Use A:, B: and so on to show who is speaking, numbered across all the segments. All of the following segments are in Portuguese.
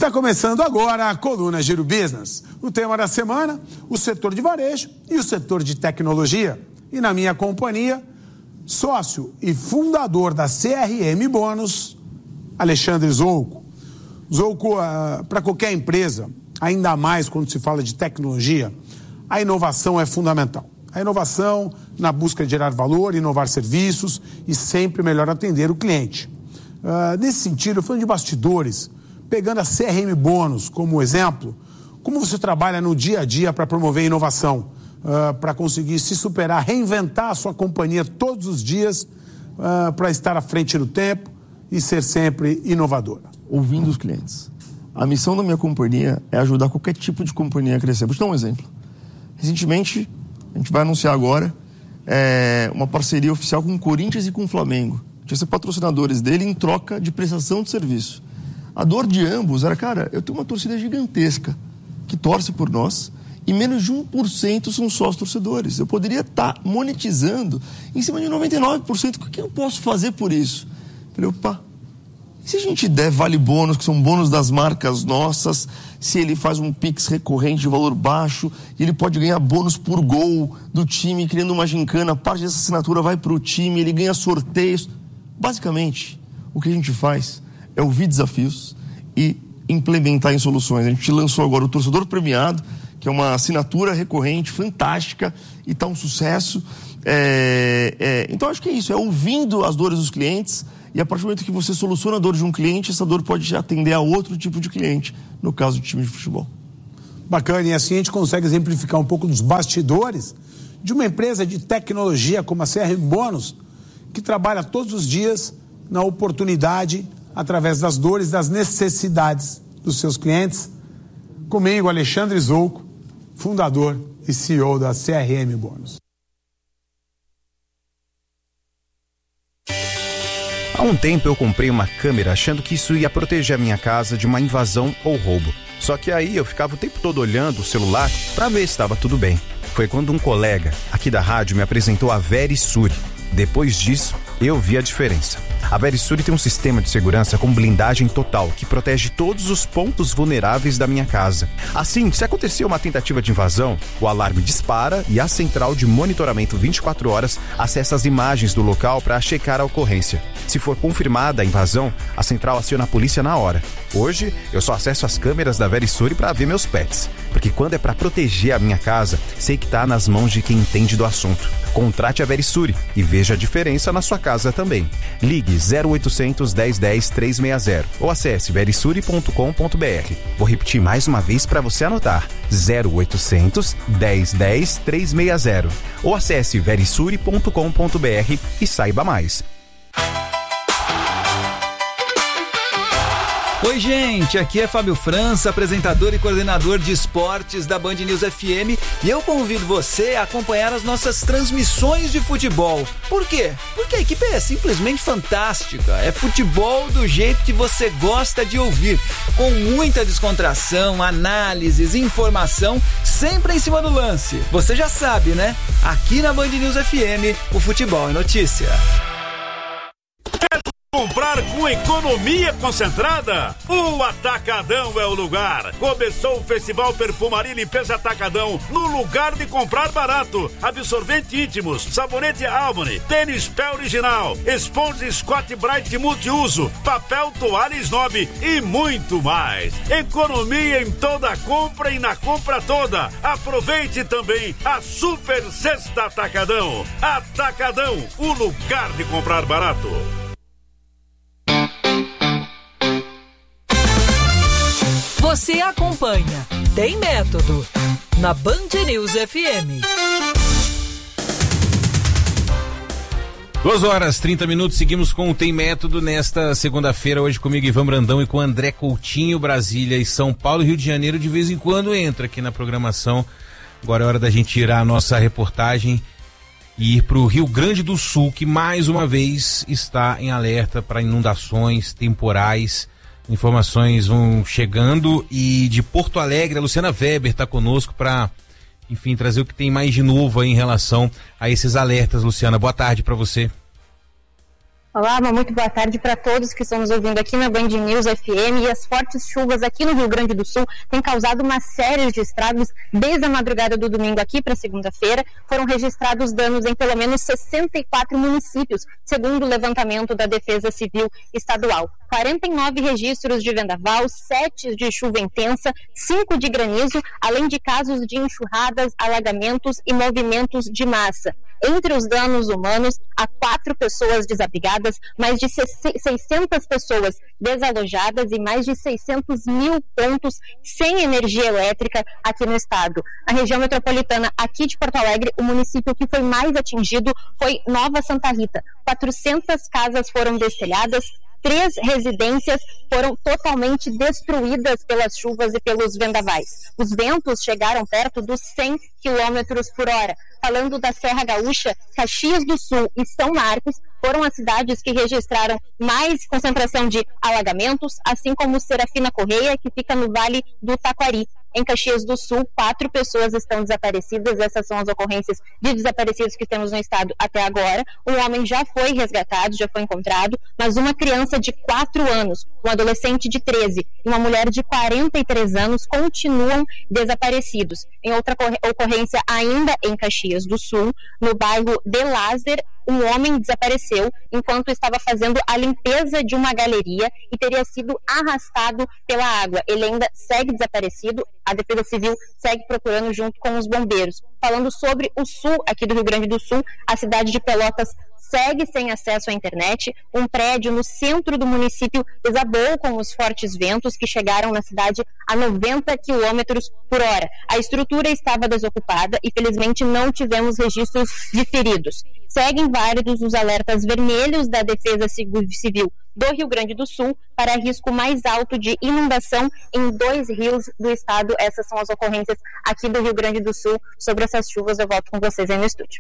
A: Está começando agora a coluna Giro Business. O tema da semana, o setor de varejo e o setor de tecnologia. E na minha companhia, sócio e fundador da CRM Bônus, Alexandre Zouco. Zouco, para qualquer empresa, ainda mais quando se fala de tecnologia, a inovação é fundamental. A inovação na busca de gerar valor, inovar serviços e sempre melhor atender o cliente. Nesse sentido, falando de bastidores, pegando a CRM Bônus como exemplo, como você trabalha no dia a dia para promover inovação, para conseguir se superar, reinventar a sua companhia todos os dias para estar à frente do tempo e ser sempre inovadora?
B: Ouvindo os clientes. A missão da minha companhia é ajudar qualquer tipo de companhia a crescer. Vou te dar um exemplo. Recentemente, a gente vai anunciar agora uma parceria oficial com o Corinthians e com o Flamengo. A gente vai ser patrocinadores dele em troca de prestação de serviço. A dor de ambos era, cara, eu tenho uma torcida gigantesca que torce por nós e menos de 1% são sócios torcedores. Eu poderia estar monetizando em cima de 99%. O que eu posso fazer por isso? Eu falei, opa, e se a gente der vale bônus, que são bônus das marcas nossas, se ele faz um Pix recorrente de valor baixo, e ele pode ganhar bônus por gol do time, criando uma gincana, parte dessa assinatura vai para o time, ele ganha sorteios. Basicamente, o que a gente faz é ouvir desafios e implementar em soluções. A gente lançou agora o Torcedor Premiado, que é uma assinatura recorrente, fantástica, e está um sucesso. Então, acho que é isso, é ouvindo as dores dos clientes, e a partir do momento que você soluciona a dor de um cliente, essa dor pode atender a outro tipo de cliente, no caso do time de futebol.
A: Bacana, e assim a gente consegue exemplificar um pouco dos bastidores de uma empresa de tecnologia como a CRM Bônus, que trabalha todos os dias na oportunidade, através das dores, das necessidades dos seus clientes. Comigo, Alexandre Zouco, fundador e CEO da CRM Bônus.
C: Há um tempo eu comprei uma câmera achando que isso ia proteger a minha casa de uma invasão ou roubo. Só que aí eu ficava o tempo todo olhando o celular para ver se estava tudo bem. Foi quando um colega aqui da rádio me apresentou a Verisuri. Depois disso, eu vi a diferença. A Verisuri tem um sistema de segurança com blindagem total que protege todos os pontos vulneráveis da minha casa. Assim, se acontecer uma tentativa de invasão, o alarme dispara e a central de monitoramento 24 horas acessa as imagens do local para checar a ocorrência. Se for confirmada a invasão, a central aciona a polícia na hora. Hoje, eu só acesso as câmeras da Verisuri para ver meus pets, porque quando é para proteger a minha casa, sei que está nas mãos de quem entende do assunto. Contrate a Verisuri e veja a diferença na sua casa também. Ligue 0800 1010 360 ou acesse verisuri.com.br. Vou repetir mais uma vez para você anotar. 0800 1010 360 ou acesse verisuri.com.br e saiba mais.
D: Oi, gente, aqui é Fábio França, apresentador e coordenador de esportes da Band News FM, e eu convido você a acompanhar as nossas transmissões de futebol. Por quê? Porque a equipe é simplesmente fantástica. É futebol do jeito que você gosta de ouvir, com muita descontração, análises, informação, sempre em cima do lance. Você já sabe, né? Aqui na Band News FM, o futebol é notícia.
E: Comprar com economia concentrada? O Atacadão é o lugar. Começou o Festival Perfumaria e Limpeza Atacadão, no lugar de comprar barato. Absorvente íntimos, sabonete Albany, tênis pé original, esponja Scott Bright multiuso, papel toalha Snob e muito mais. Economia em toda a compra e na compra toda. Aproveite também a Super Sexta Atacadão. Atacadão, o lugar de comprar barato.
F: Você acompanha Tem Método na Band News FM.
G: 2h30, seguimos com o Tem Método nesta segunda-feira, hoje comigo Ivan Brandão e com André Coutinho. Brasília e São Paulo e Rio de Janeiro de vez em quando entra aqui na programação. Agora é hora da gente tirar a nossa reportagem e ir para o Rio Grande do Sul, que mais uma vez está em alerta para inundações temporais. Informações vão chegando, e de Porto Alegre a Luciana Weber está conosco para, enfim, trazer o que tem mais de novo aí em relação a esses alertas. Luciana, boa tarde para você.
H: Boa tarde, Ivan. Boa tarde, André. Boa tarde, ouvinte da Band News FM. Vamos lá. Rio Grande do Sul, Olá, muito boa tarde para todos que estão nos ouvindo aqui na Band News FM. E as fortes chuvas aqui no Rio Grande do Sul têm causado uma série de estragos desde a madrugada do domingo aqui para segunda-feira. Foram registrados danos em pelo menos 64 municípios, segundo o levantamento da Defesa Civil Estadual. 49 registros de vendaval, 7 de chuva intensa, 5 de granizo, além de casos de enxurradas, alagamentos e movimentos de massa. Entre os danos humanos, há 4 pessoas desabrigadas, mais de 600 pessoas desalojadas e mais de 600 mil pontos sem energia elétrica aqui no estado. Na região metropolitana aqui de Porto Alegre, o município que foi mais atingido foi Nova Santa Rita. 400 casas foram destelhadas, 3 residências foram totalmente destruídas pelas chuvas e pelos vendavais. Os ventos chegaram perto dos 100 km por hora. Falando da Serra Gaúcha, Caxias do Sul e São Marcos foram as cidades que registraram mais concentração de alagamentos, assim como Serafina Correia, que fica no Vale do Taquari. Em Caxias do Sul, 4 pessoas estão desaparecidas. Essas são as ocorrências de desaparecidos que temos no estado até agora. Um homem já foi resgatado, já foi encontrado, mas uma criança de 4 anos, um adolescente de 13 e uma mulher de 43 anos continuam desaparecidos. Em outra ocorrência ainda em Caxias do Sul, no bairro de Lázaro, um homem desapareceu enquanto estava fazendo a limpeza de uma galeria e teria sido arrastado pela água. Ele ainda segue desaparecido, a Defesa Civil segue procurando junto com os bombeiros. Falando sobre o sul aqui do Rio Grande do Sul, a cidade de Pelotas segue sem acesso à internet. Um prédio no centro do município desabou com os fortes ventos que chegaram na cidade a 90 km por hora. A estrutura estava desocupada e felizmente não tivemos registros de feridos. Seguem válidos os alertas vermelhos da Defesa Civil do Rio Grande do Sul para risco mais alto de inundação em 2 rios do estado. Essas são as ocorrências aqui do Rio Grande do Sul. Sobre essas chuvas eu volto com vocês aí no estúdio.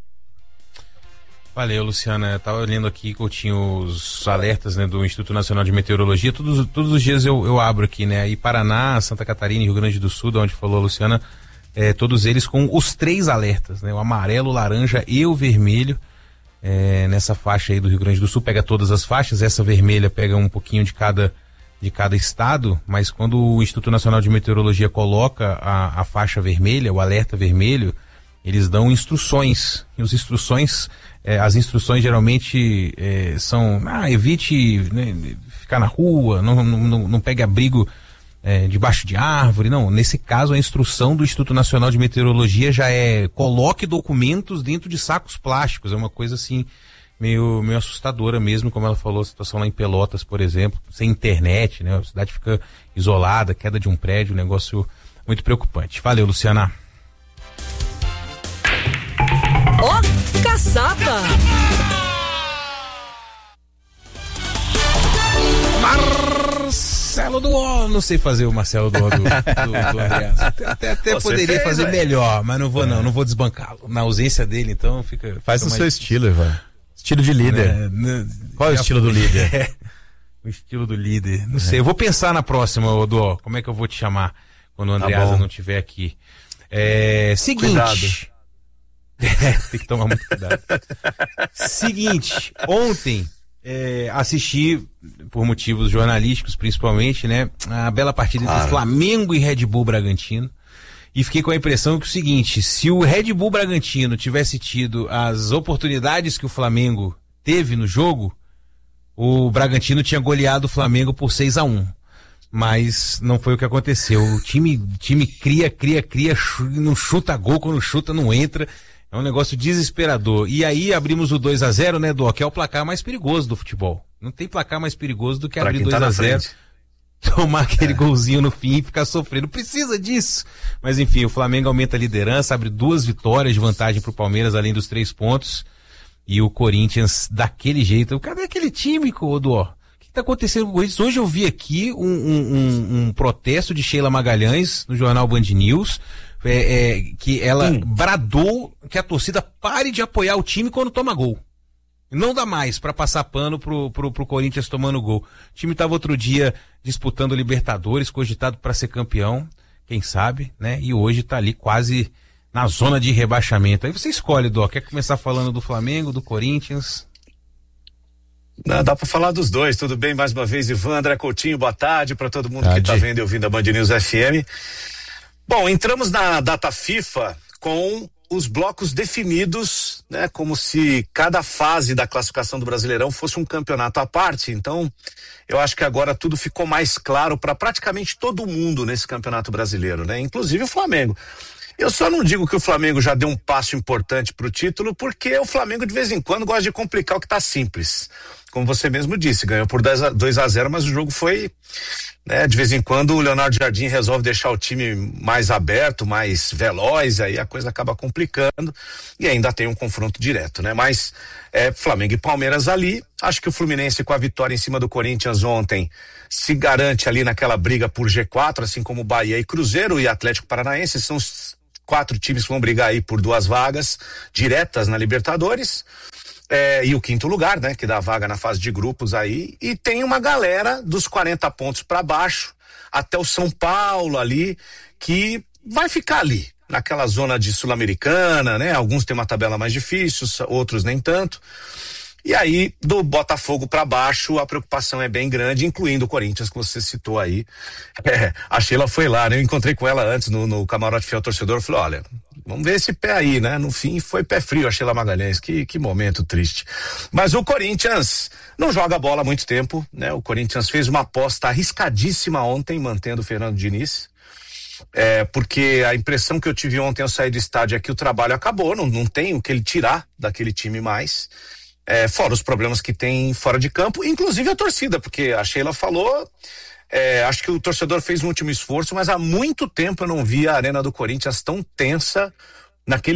G: Valeu, Luciana. Eu tava lendo aqui, Coutinho, os alertas, né, do Instituto Nacional de Meteorologia. Todos os dias eu abro aqui, né? E Paraná, Santa Catarina e Rio Grande do Sul, de onde falou a Luciana, todos eles com os 3 alertas, né? O amarelo, o laranja e o vermelho. Nessa faixa aí do Rio Grande do Sul, pega todas as faixas. Essa vermelha pega um pouquinho de cada estado, mas quando o Instituto Nacional de Meteorologia coloca a faixa vermelha, o alerta vermelho, eles dão instruções. E as instruções geralmente são, evite, né, ficar na rua, não pegue abrigo debaixo de árvore. Não, nesse caso a instrução do Instituto Nacional de Meteorologia já coloque documentos dentro de sacos plásticos. É uma coisa assim meio assustadora mesmo, como ela falou, a situação lá em Pelotas, por exemplo, sem internet, né? A cidade fica isolada, queda de um prédio, um negócio muito preocupante. Valeu, Luciana.
F: Caçapa!
G: Marcelo do O. Não sei fazer o Marcelo do O do Andreas. Até poderia fazer melhor, mas não vou não vou desbancá-lo. Na ausência dele, então fica.
I: Faz no seu estilo, Ivan. Estilo de líder. Qual é o estilo do líder?
G: O estilo do líder. Não sei, eu vou pensar na próxima, do como é que eu vou te chamar quando o Andreasa não estiver aqui. Seguinte. Cuidado. Tem que tomar muito cuidado. Seguinte, ontem assisti, por motivos jornalísticos principalmente, né, a bela partida entre Flamengo e Red Bull Bragantino, e fiquei com a impressão que o seguinte: se o Red Bull Bragantino tivesse tido as oportunidades que o Flamengo teve no jogo, o Bragantino tinha goleado o Flamengo por 6-1. Mas não foi o que aconteceu. O time cria, não chuta gol, quando chuta não entra. É um negócio desesperador. E aí abrimos o 2-0, né, Dó? Que é o placar mais perigoso do futebol. Não tem placar mais perigoso do que pra abrir 2-0, tomar aquele golzinho no fim e ficar sofrendo. Precisa disso. Mas enfim, o Flamengo aumenta a liderança, abre 2 vitórias de vantagem pro Palmeiras, além dos 3 pontos. E o Corinthians, daquele jeito. Cadê aquele time, Dó? O que tá acontecendo com o Corinthians? Hoje eu vi aqui um protesto de Sheila Magalhães no jornal Band News, que ela bradou que a torcida pare de apoiar o time quando toma gol. Não dá mais para passar pano pro Corinthians tomando gol. O time estava outro dia disputando Libertadores, cogitado para ser campeão, quem sabe, né? E hoje tá ali quase na zona de rebaixamento. Aí você escolhe, Dó, quer começar falando do Flamengo, do Corinthians?
J: Dá pra falar dos dois, tudo bem? Mais uma vez, Ivan, André Coutinho, boa tarde para todo mundo que tá vendo e ouvindo a Band News FM. Bom, entramos na data FIFA com os blocos definidos, né? Como se cada fase da classificação do Brasileirão fosse um campeonato à parte. Então, eu acho que agora tudo ficou mais claro para praticamente todo mundo nesse Campeonato Brasileiro, né? Inclusive o Flamengo. Eu só não digo que o Flamengo já deu um passo importante pro título, porque o Flamengo de vez em quando gosta de complicar o que tá simples. Como você mesmo disse, ganhou por 2-0, mas o jogo foi, né? De vez em quando o Leonardo Jardim resolve deixar o time mais aberto, mais veloz, aí a coisa acaba complicando e ainda tem um confronto direto, né? Mas Flamengo e Palmeiras ali, acho que o Fluminense com a vitória em cima do Corinthians ontem se garante ali naquela briga por G4, assim como Bahia e Cruzeiro e Atlético Paranaense, são os 4 times que vão brigar aí por 2 vagas diretas na Libertadores. E o 5º lugar, né? Que dá vaga na fase de grupos aí. E tem uma galera dos 40 pontos para baixo, até o São Paulo ali, que vai ficar ali, naquela zona de Sul-Americana, né? Alguns têm uma tabela mais difícil, outros nem tanto. E aí, do Botafogo para baixo, a preocupação é bem grande, incluindo o Corinthians, que você citou aí. A Sheila foi lá, né? Eu encontrei com ela antes no camarote fiel torcedor, eu falei, olha, vamos ver esse pé aí, né? No fim, foi pé frio a Sheila Magalhães, que momento triste. Mas o Corinthians não joga bola há muito tempo, né? O Corinthians fez uma aposta arriscadíssima ontem, mantendo o Fernando Diniz. Porque a impressão que eu tive ontem ao sair do estádio é que o trabalho acabou, não tem o que ele tirar daquele time mais. Fora os problemas que tem fora de campo, inclusive a torcida, porque a Sheila falou, acho que o torcedor fez um último esforço, mas há muito tempo eu não via a Arena do Corinthians tão tensa naquele